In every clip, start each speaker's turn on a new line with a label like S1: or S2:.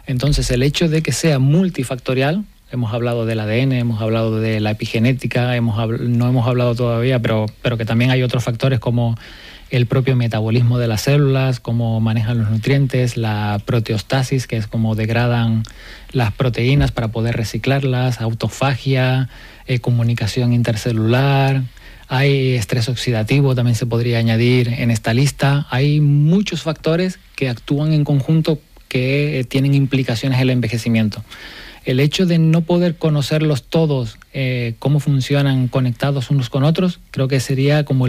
S1: Entonces, el hecho de que sea multifactorial, hemos hablado del ADN, hemos hablado de la epigenética, no hemos hablado todavía, pero que también hay otros factores como el propio metabolismo de las células, cómo manejan los nutrientes, la proteostasis, que es cómo degradan las proteínas para poder reciclarlas, autofagia, comunicación intercelular. Hay estrés oxidativo, también se podría añadir en esta lista. Hay muchos factores que actúan en conjunto que tienen implicaciones en el envejecimiento. El hecho de no poder conocerlos todos, cómo funcionan conectados unos con otros, creo que sería como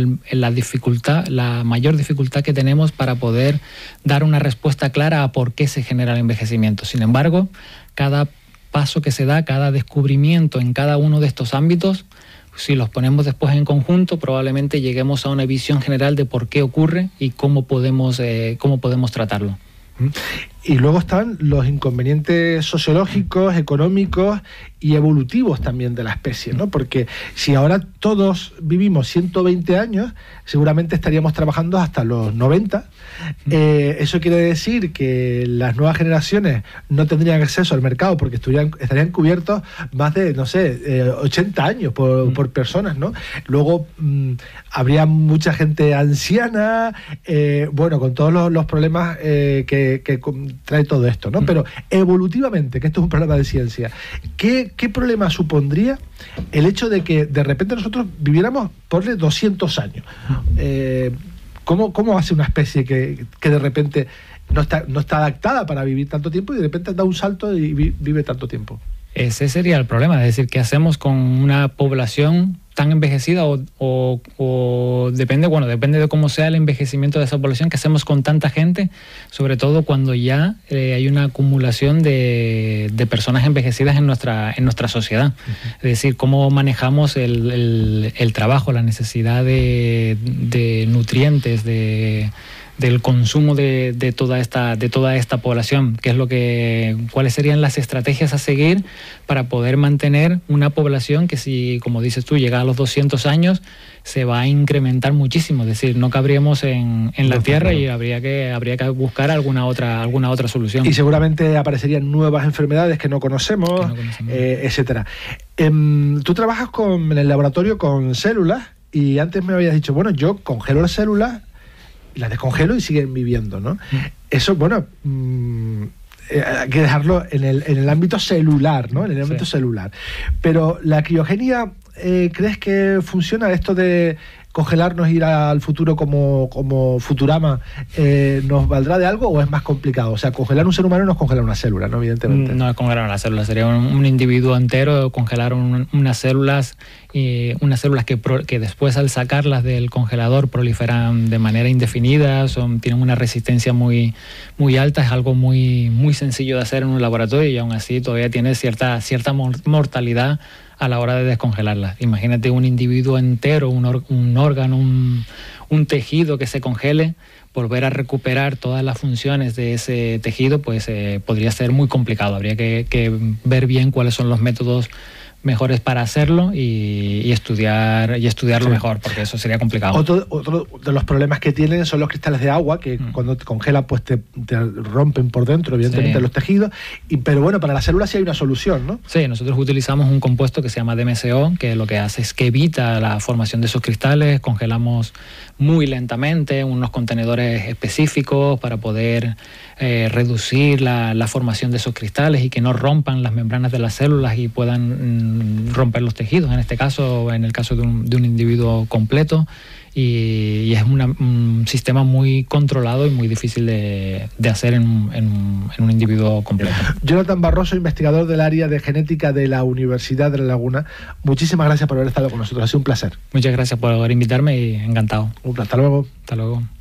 S1: la mayor dificultad que tenemos para poder dar una respuesta clara a por qué se genera el envejecimiento. Sin embargo, cada paso que se da, cada descubrimiento en cada uno de estos ámbitos, si los ponemos después en conjunto, probablemente lleguemos a una visión general de por qué ocurre y cómo podemos tratarlo.
S2: Y luego están los inconvenientes sociológicos, económicos y evolutivos también de la especie, ¿no? Porque si ahora todos vivimos 120 años, seguramente estaríamos trabajando hasta los 90. Eso quiere decir que las nuevas generaciones no tendrían acceso al mercado porque estarían cubiertos más de, 80 años por personas, ¿no? Luego habría mucha gente anciana, con todos los problemas que trae todo esto, ¿no? Pero evolutivamente, que esto es un problema de ciencia, ¿qué problema supondría el hecho de que de repente nosotros viviéramos por 200 años? ¿Cómo hace una especie que de repente no está adaptada para vivir tanto tiempo y de repente da un salto y vive tanto tiempo?
S1: Ese sería el problema, es decir, ¿qué hacemos con una población tan envejecida o depende de cómo sea el envejecimiento de esa población, qué hacemos con tanta gente, sobre todo cuando ya hay una acumulación de personas envejecidas en nuestra sociedad? Uh-huh. Es decir, cómo manejamos el trabajo, la necesidad de nutrientes, del consumo de toda esta población, cuáles serían las estrategias a seguir para poder mantener una población que, si, como dices tú, llega a los 200 años, se va a incrementar muchísimo. Es decir, no cabríamos en la Tierra y habría que buscar alguna otra solución.
S2: Y seguramente aparecerían nuevas enfermedades que no conocemos. Etcétera. Tú trabajas en el laboratorio con células y antes me habías dicho, yo congelo las células, las descongelo y siguen viviendo, ¿no? Eso, hay que dejarlo en el ámbito celular, ¿no? En el ámbito celular. Pero la criogenia, ¿crees que funciona esto de congelarnos e ir al futuro como Futurama? ¿Nos valdrá de algo o es más complicado? O sea, congelar un ser humano no es congelar una célula, ¿no? Evidentemente.
S1: No es congelar una célula, sería un individuo entero, congelar unas células que después, al sacarlas del congelador, proliferan de manera indefinida, tienen una resistencia muy, muy alta. Es algo muy, muy sencillo de hacer en un laboratorio y aún así todavía tiene cierta mortalidad a la hora de descongelarlas. Imagínate un individuo entero, un órgano, un tejido que se congele, volver a recuperar todas las funciones de ese tejido, pues podría ser muy complicado. Habría que ver bien cuáles son los métodos mejores para hacerlo y estudiarlo mejor, porque eso sería complicado.
S2: Otro de los problemas que tienen son los cristales de agua, que cuando te congelan pues te rompen por dentro, evidentemente, los tejidos, pero para las células sí hay una solución, ¿no?
S1: Sí, nosotros utilizamos un compuesto que se llama DMSO, que lo que hace es que evita la formación de esos cristales. Congelamos muy lentamente unos contenedores específicos para poder reducir la formación de esos cristales y que no rompan las membranas de las células y puedan romper los tejidos, en este caso, en el caso de un individuo completo, y es un sistema muy controlado y muy difícil de hacer en un individuo completo.
S2: Jonathan Barroso, investigador del área de genética de la Universidad de La Laguna, muchísimas gracias por haber estado con nosotros, ha sido un placer.
S1: Muchas gracias por invitarme y encantado.
S2: Hasta luego.
S1: Hasta luego.